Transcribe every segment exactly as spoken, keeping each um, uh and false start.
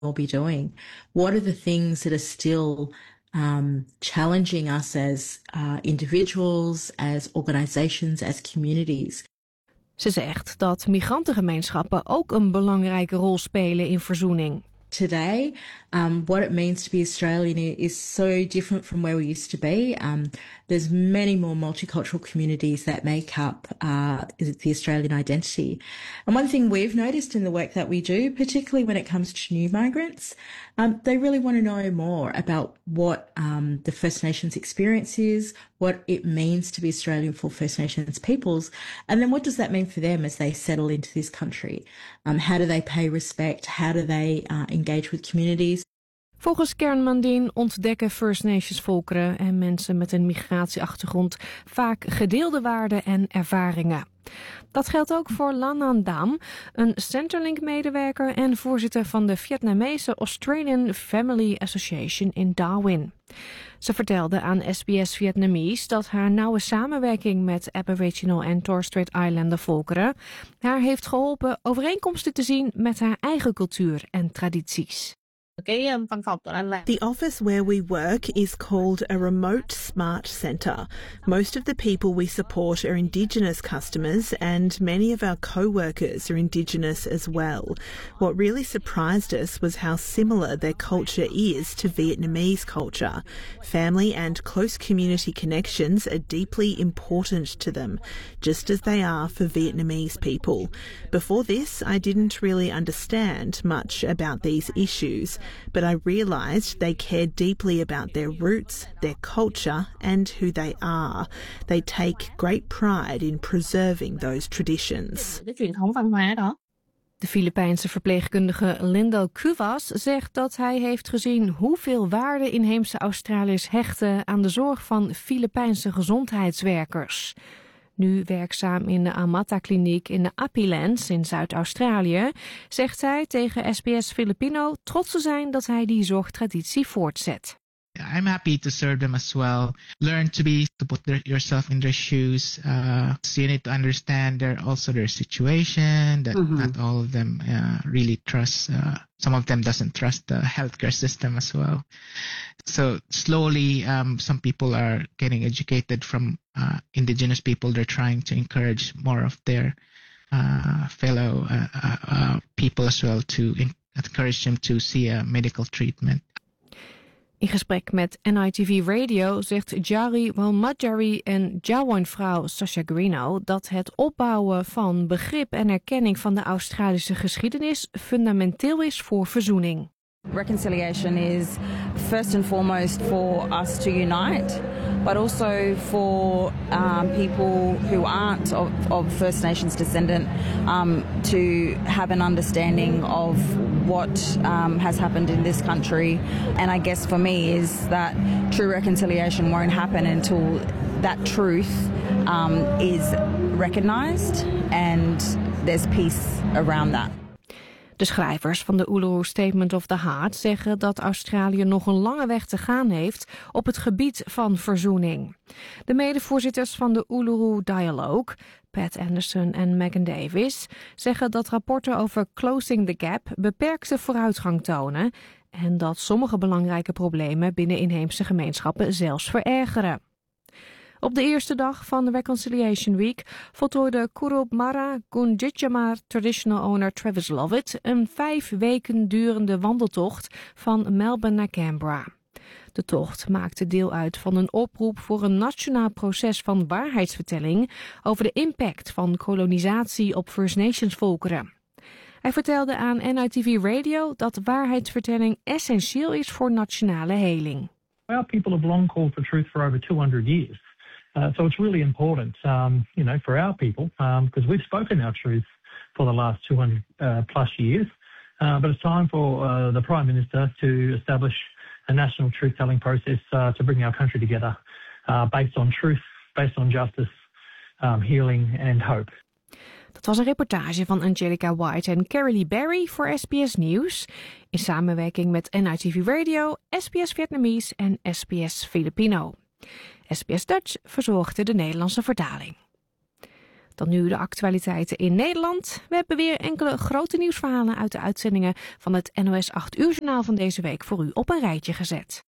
we'll be doing? What are the things that are still um, challenging us as uh, individuals, as organizations, as communities? Ze zegt dat migrantengemeenschappen ook een belangrijke rol spelen in verzoening. Today, um, what it means to be Australian is so different from where we used to be. Um, there's many more multicultural communities that make up uh, the Australian identity. And one thing we've noticed in the work that we do, particularly when it comes to new migrants, um, they really want to know more about what um, the First Nations experience is, what it means to be Australian for First Nations peoples, and then what does that mean for them as they settle into this country? Um, how do they pay respect? How do they uh, engage with communities? Volgens Karen Mundine ontdekken First Nations volkeren en mensen met een migratieachtergrond vaak gedeelde waarden en ervaringen. Dat geldt ook voor Lan Dam, een Centrelink-medewerker en voorzitter van de Vietnamese Australian Family Association in Darwin. Ze vertelde aan S B S Vietnamese dat haar nauwe samenwerking met Aboriginal en Torres Strait Islander volkeren haar heeft geholpen overeenkomsten te zien met haar eigen cultuur en tradities. The office where we work is called a remote smart centre. Most of the people we support are Indigenous customers and many of our co-workers are Indigenous as well. What really surprised us was how similar their culture is to Vietnamese culture. Family and close community connections are deeply important to them, just as they are for Vietnamese people. Before this, I didn't really understand much about these issues, but I realised they care deeply about their roots, their culture and who they are. They take great pride in preserving those traditions. De Filipijnse verpleegkundige Lindo Cuvas zegt dat hij heeft gezien hoeveel waarde inheemse Australiërs hechten aan de zorg van Filipijnse gezondheidswerkers. Nu werkzaam in de Amata-kliniek in de Apilands in Zuid-Australië, zegt hij tegen S B S Filipino trots te zijn dat hij die zorgtraditie voortzet. I'm happy to serve them as well. Learn to be, to put their, yourself in their shoes. Uh, so you need to understand their also their situation, that mm-hmm. not all of them uh, really trust, uh, some of them doesn't trust the healthcare system as well. So slowly, um, some people are getting educated from uh, Indigenous people. They're trying to encourage more of their uh, fellow uh, uh, uh, people as well to in- encourage them to see a medical treatment. In gesprek met N I T V Radio zegt Jari Walmadjari en Jawoin-vrouw Sasha Greeno dat het opbouwen van begrip en erkenning van de Australische geschiedenis fundamenteel is voor verzoening. Reconciliation is first and foremost for us to unite, but also for um, people who aren't of, of First Nations descendant um, to have an understanding of what um, has happened in this country. And I guess for me is that true reconciliation won't happen until that truth um, is recognised and there's peace around that. De schrijvers van de Uluru Statement of the Heart zeggen dat Australië nog een lange weg te gaan heeft op het gebied van verzoening. De medevoorzitters van de Uluru Dialogue, Pat Anderson en Megan Davis, zeggen dat rapporten over Closing the Gap beperkte vooruitgang tonen en dat sommige belangrijke problemen binnen inheemse gemeenschappen zelfs verergeren. Op de eerste dag van de Reconciliation Week voltooide Kurup Mara Gunditjamar traditional owner Travis Lovett een vijf weken durende wandeltocht van Melbourne naar Canberra. De tocht maakte deel uit van een oproep voor een nationaal proces van waarheidsvertelling over de impact van kolonisatie op First Nations volkeren. Hij vertelde aan N I T V Radio dat waarheidsvertelling essentieel is voor nationale heling. Our people have long called for truth for over two hundred years. Uh, so it's really important, um, you know, for our people, because um, we've spoken our truth for the last two hundred uh, plus years. Uh, but it's time for uh, the Prime Minister to establish a national truth-telling process uh, to bring our country together uh, based on truth, based on justice, um, healing and hope. Dat was een reportage van Angelica White en Carolee Barry voor S B S Nieuws. In samenwerking met N I T V Radio, S B S Vietnamese en S B S Filipino. S B S Dutch verzorgde de Nederlandse vertaling. Dan nu de actualiteiten in Nederland. We hebben weer enkele grote nieuwsverhalen uit de uitzendingen van het N O S acht uur journaal van deze week voor u op een rijtje gezet.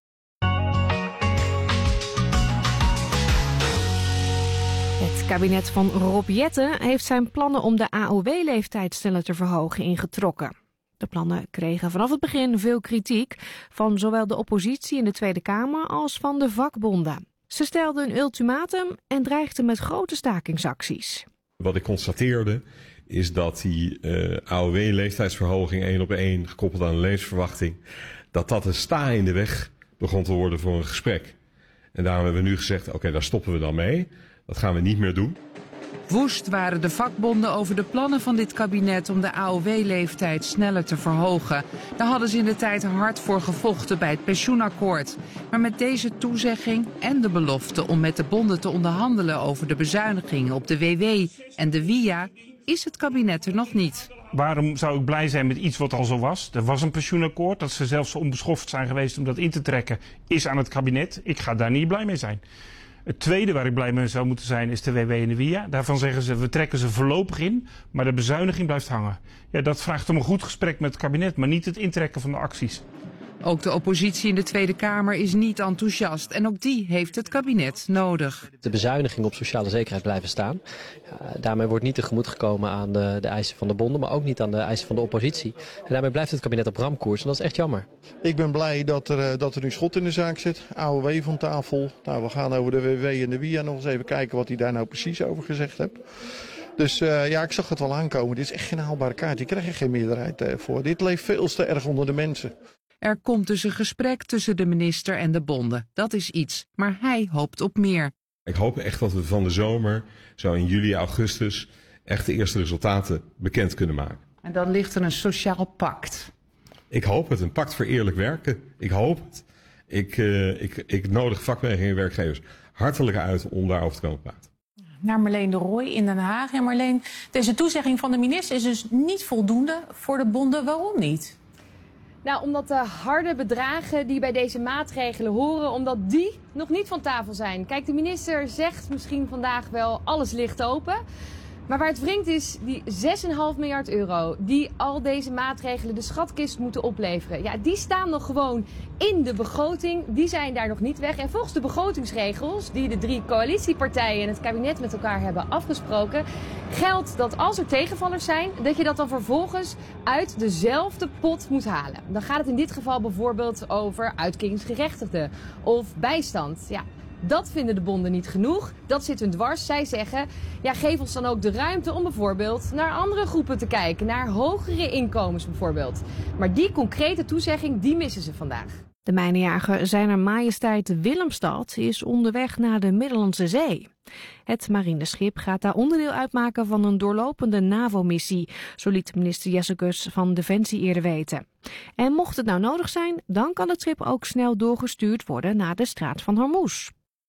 Het kabinet van Rob Jetten heeft zijn plannen om de A O W-leeftijd sneller te verhogen ingetrokken. De plannen kregen vanaf het begin veel kritiek van zowel de oppositie in de Tweede Kamer als van de vakbonden. Ze stelden een ultimatum en dreigden met grote stakingsacties. Wat ik constateerde is dat die uh, A O W-leeftijdsverhoging één op één gekoppeld aan de levensverwachting, dat dat een sta in de weg begon te worden voor een gesprek. En daarom hebben we nu gezegd, oké, okay, daar stoppen we dan mee. Dat gaan we niet meer doen. Woest waren de vakbonden over de plannen van dit kabinet om de A O W-leeftijd sneller te verhogen. Daar hadden ze in de tijd hard voor gevochten bij het pensioenakkoord. Maar met deze toezegging en de belofte om met de bonden te onderhandelen over de bezuinigingen op de W W en de W I A is het kabinet er nog niet. Waarom zou ik blij zijn met iets wat al zo was? Er was een pensioenakkoord, dat ze zelfs zo onbeschoft zijn geweest om dat in te trekken, is aan het kabinet. Ik ga daar niet blij mee zijn. Het tweede waar ik blij mee zou moeten zijn is de W W en de W I A. Daarvan zeggen ze, we trekken ze voorlopig in, maar de bezuiniging blijft hangen. Ja, dat vraagt om een goed gesprek met het kabinet, maar niet het intrekken van de acties. Ook de oppositie in de Tweede Kamer is niet enthousiast en ook die heeft het kabinet nodig. De bezuinigingen op sociale zekerheid blijven staan. Ja, daarmee wordt niet tegemoet gekomen aan de, de eisen van de bonden, maar ook niet aan de eisen van de oppositie. En daarmee blijft het kabinet op ramkoers en dat is echt jammer. Ik ben blij dat er, dat er nu schot in de zaak zit. A O W van tafel. Nou, we gaan over de W W en de W I A nog eens even kijken wat hij daar nou precies over gezegd heeft. Dus uh, ja, ik zag het wel aankomen. Dit is echt geen haalbare kaart. Die krijg je geen meerderheid uh, voor. Dit leeft veel te erg onder de mensen. Er komt dus een gesprek tussen de minister en de bonden. Dat is iets, maar hij hoopt op meer. Ik hoop echt dat we van de zomer, zo in juli, augustus, echt de eerste resultaten bekend kunnen maken. En dan ligt er een sociaal pact. Ik hoop het, een pact voor eerlijk werken. Ik hoop het. Ik, uh, ik, ik nodig vakbewegingen en werkgevers hartelijk uit om daarover te komen praten. Naar Marleen de Rooij in Den Haag. En Marleen, deze toezegging van de minister is dus niet voldoende voor de bonden. Waarom niet? Nou, omdat de harde bedragen die bij deze maatregelen horen, omdat die nog niet van tafel zijn. Kijk, de minister zegt misschien vandaag wel alles ligt open. Maar waar het wringt is die zes komma vijf miljard euro die al deze maatregelen de schatkist moeten opleveren. Ja, die staan nog gewoon in de begroting. Die zijn daar nog niet weg. En volgens de begrotingsregels die de drie coalitiepartijen en het kabinet met elkaar hebben afgesproken, geldt dat als er tegenvallers zijn, dat je dat dan vervolgens uit dezelfde pot moet halen. Dan gaat het in dit geval bijvoorbeeld over uitkeringsgerechtigden of bijstand. Ja. Dat vinden de bonden niet genoeg. Dat zit hun dwars. Zij zeggen, ja, geef ons dan ook de ruimte om bijvoorbeeld naar andere groepen te kijken. Naar hogere inkomens bijvoorbeeld. Maar die concrete toezegging, die missen ze vandaag. De mijnenjager Zijner Majesteit Willemstad is onderweg naar de Middellandse Zee. Het marineschip gaat daar onderdeel uitmaken van een doorlopende NAVO-missie, zo liet minister Jessicus van Defensie eerder weten. En mocht het nou nodig zijn, dan kan het schip ook snel doorgestuurd worden naar de Straat van Hormuz.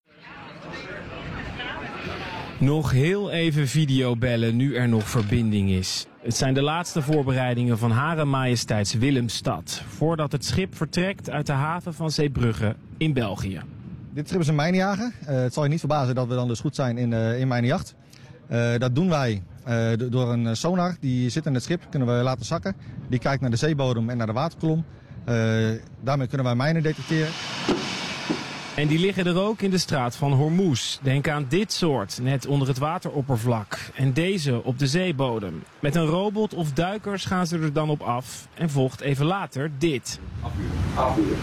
Nog heel even videobellen nu er nog verbinding is. Het zijn de laatste voorbereidingen van Hare Majesteits Willemstad, voordat het schip vertrekt uit de haven van Zeebrugge in België. Dit schip is een mijnenjager. Uh, het zal je niet verbazen dat we dan dus goed zijn in, uh, in mijnenjacht. Uh, dat doen wij uh, door een sonar die zit in het schip, kunnen we laten zakken. Die kijkt naar de zeebodem en naar de waterkolom. Uh, daarmee kunnen wij mijnen detecteren. En die liggen er ook in de straat van Hormuz. Denk aan dit soort, net onder het wateroppervlak. En deze op de zeebodem. Met een robot of duikers gaan ze er dan op af. En volgt even later dit. Afvuren.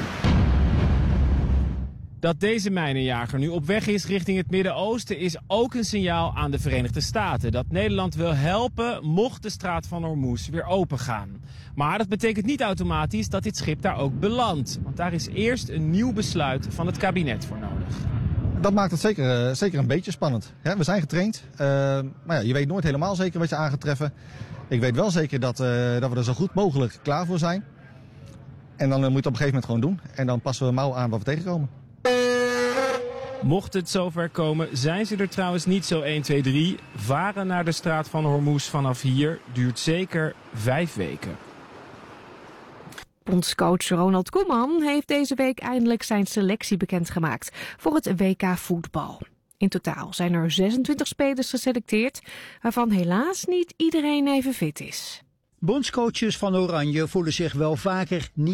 Dat deze mijnenjager nu op weg is richting het Midden-Oosten is ook een signaal aan de Verenigde Staten. Dat Nederland wil helpen mocht de straat van Hormuz weer open gaan. Maar dat betekent niet automatisch dat dit schip daar ook belandt. Want daar is eerst een nieuw besluit van het kabinet voor nodig. Dat maakt het zeker, uh, zeker een beetje spannend. Ja, we zijn getraind, uh, maar ja, je weet nooit helemaal zeker wat je aan gaat treffen. Ik weet wel zeker dat, uh, dat we er zo goed mogelijk klaar voor zijn. En dan uh, moet je het op een gegeven moment gewoon doen. En dan passen we mouw aan wat we tegenkomen. Mocht het zover komen, zijn ze er trouwens niet zo één, twee, drie. Varen naar de straat van Hormuz vanaf hier duurt zeker vijf weken. Bondscoach Ronald Koeman heeft deze week eindelijk zijn selectie bekendgemaakt voor het W K voetbal. In totaal zijn er zesentwintig spelers geselecteerd, waarvan helaas niet iedereen even fit is. Bondscoaches van Oranje voelen zich wel vaker niet